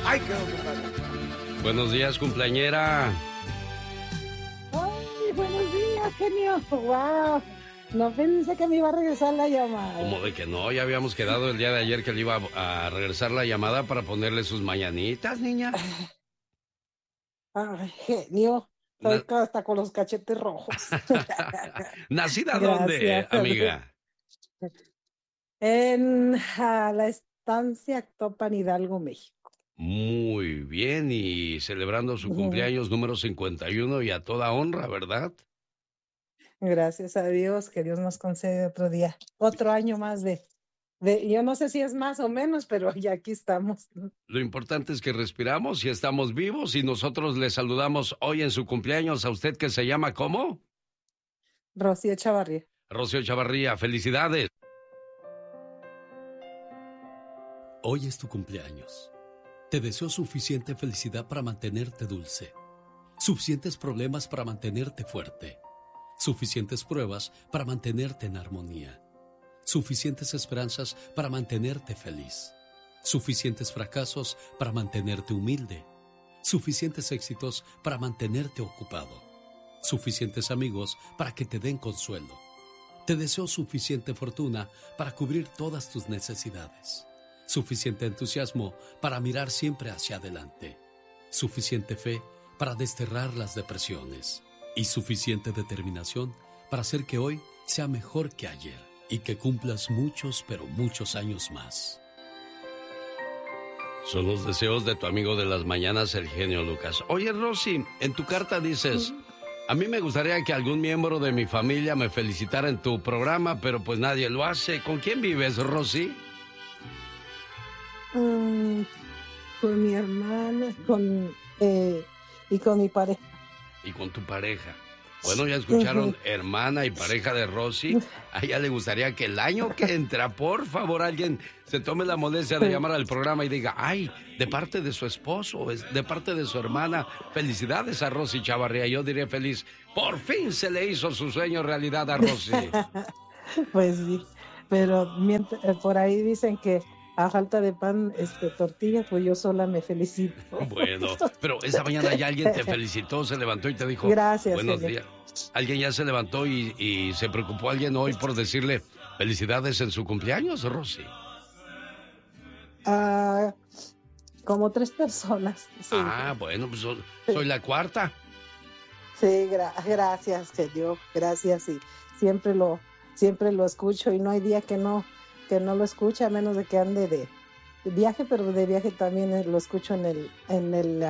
Ahí quedó, compadre. Buenos días, cumpleañera. Ay, buenos días, genio. Wow. No pensé que me iba a regresar la llamada. ¿Cómo de que no? Ya habíamos quedado el día de ayer que le iba a regresar la llamada para ponerle sus mañanitas, niña. Ay, genio. Na- Estoy hasta con los cachetes rojos. ¿Nacida dónde, Gracias. amiga? En la estancia Actopan, Hidalgo, México. Muy bien, y celebrando su Ujú. cumpleaños número 51 y a toda honra, ¿verdad? Gracias a Dios que Dios nos concede otro día, otro año más yo no sé si es más o menos, pero ya aquí estamos. Lo importante es que respiramos y estamos vivos y nosotros le saludamos hoy en su cumpleaños a usted que se llama ¿cómo? Rocío Chavarría. Rocío Chavarría, felicidades. Hoy es tu cumpleaños. Te deseo suficiente felicidad para mantenerte dulce, suficientes problemas para mantenerte fuerte, suficientes pruebas para mantenerte en armonía, suficientes esperanzas para mantenerte feliz, suficientes fracasos para mantenerte humilde, suficientes éxitos para mantenerte ocupado, suficientes amigos para que te den consuelo. Te deseo suficiente fortuna para cubrir todas tus necesidades, suficiente entusiasmo para mirar siempre hacia adelante, suficiente fe para desterrar las depresiones y suficiente determinación para hacer que hoy sea mejor que ayer y que cumplas muchos, pero muchos años más. Son los deseos de tu amigo de las mañanas, el genio Lucas. Oye, Rosy, en tu carta dices, a mí me gustaría que algún miembro de mi familia me felicitara en tu programa, pero pues nadie lo hace. ¿Con quién vives, Rosy? Mm, con mi hermana, y con mi pareja. Y con tu pareja. Bueno, ya escucharon, hermana y pareja de Rosy. A ella le gustaría que el año que entra, por favor, alguien se tome la molestia de llamar al programa y diga, ay, de parte de su esposo, de parte de su hermana, felicidades a Rosy Chavarría. Yo diré feliz, por fin se le hizo su sueño realidad a Rosy. Pues sí, pero por ahí dicen que a falta de pan, tortilla, pues yo sola me felicito. Bueno, pero esta mañana ya alguien te felicitó, se levantó y te dijo, Gracias, buenos genio. días. Alguien ya se levantó y se preocupó alguien hoy por decirle felicidades en su cumpleaños, Rosy. Ah, como 3 personas. Sí, Ah, bueno, pues soy la cuarta. sí, gracias, genio, gracias. Y siempre lo escucho y no hay día que no lo escuche, a menos de que ande de viaje, pero de viaje también lo escucho en el